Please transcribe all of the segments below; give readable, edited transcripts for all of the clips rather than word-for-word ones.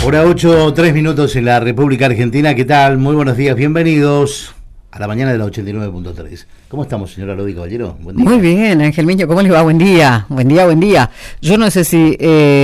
Hora 8, 3 minutos en la República Argentina. ¿Qué tal? Muy buenos días, bienvenidos a la mañana de la 89.3. ¿Cómo estamos, señora Lodi Caballero? Buen día. Muy bien, Ángel Miño, ¿cómo les va? Buen día, buen día, buen día. Yo no sé si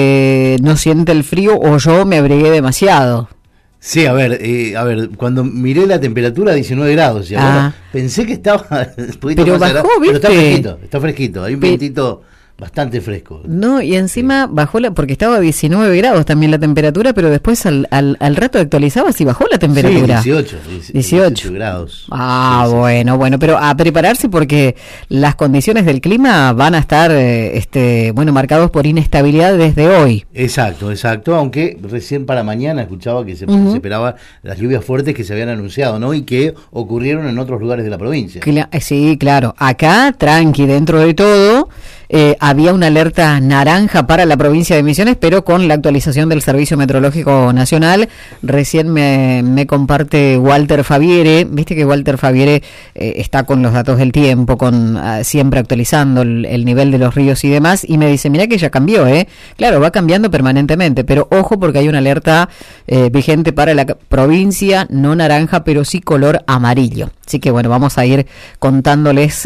no siente el frío o yo me abrigué demasiado. Sí, a ver, cuando miré la temperatura, 19 grados, ya, bueno, pensé que estaba un poquito pero más bajó, pero ¿viste? está fresquito, hay un vientito bastante fresco. No, y encima bajó porque estaba a 19 grados también la temperatura, pero después al rato actualizabas y bajó la temperatura. Sí, 18 grados. Sí, bueno, pero a prepararse porque las condiciones del clima van a estar marcados por inestabilidad desde hoy. Exacto, aunque recién para mañana escuchaba que se esperaban las lluvias fuertes que se habían anunciado, ¿no? Y que ocurrieron en otros lugares de la provincia. Sí, claro. Acá, tranqui, dentro de todo, había una alerta naranja para la provincia de Misiones, pero con la actualización del Servicio Meteorológico Nacional, recién me comparte Walter Faviere, viste que Walter Faviere está con los datos del tiempo, siempre actualizando el nivel de los ríos y demás, y me dice, mirá que ya cambió, claro, va cambiando permanentemente, pero ojo porque hay una alerta vigente para la provincia, no naranja, pero sí color amarillo. Así que bueno, vamos a ir contándoles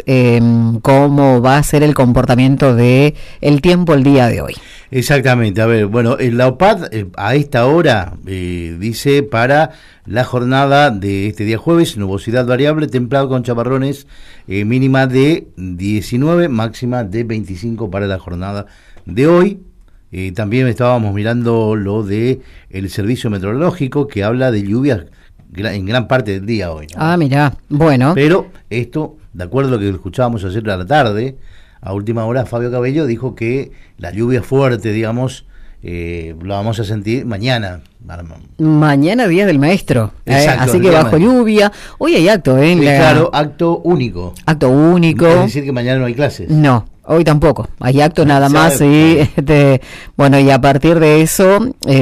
cómo va a ser el comportamiento de el tiempo el día de hoy. Exactamente, a ver, bueno, la OPAD a esta hora dice para la jornada de este día jueves, nubosidad variable, templado con chaparrones, mínima de 19, máxima de 25 para la jornada de hoy. También estábamos mirando lo de el servicio meteorológico que habla de lluvias en gran parte del día hoy, ¿no? Ah, mirá, bueno. Pero esto, de acuerdo a lo que escuchábamos ayer a la tarde, a última hora Fabio Cabello dijo que la lluvia fuerte, digamos, la vamos a sentir mañana. Mañana día del maestro, Exacto, así que bajo lluvia. Hoy hay acto, claro, acto único. Acto único. Es decir que mañana no hay clases. No. Hoy tampoco, hay acto nada más y y a partir de eso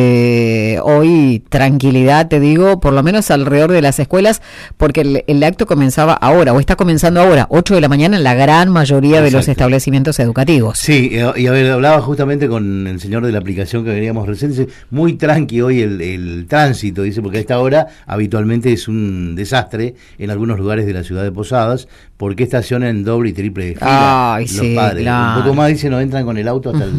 hoy tranquilidad, te digo, por lo menos alrededor de las escuelas, porque el acto comenzaba ahora, o está comenzando ahora, 8 de la mañana en la gran mayoría de los establecimientos educativos. Sí, y a ver, hablaba justamente con el señor de la aplicación que veníamos recién, dice, muy tranqui hoy el tránsito, dice, porque a esta hora habitualmente es un desastre en algunos lugares de la ciudad de Posadas, porque estacionan en doble y triple fila. Ay, sí, padres. claro. Un poco más, dice, no entran con el auto hasta el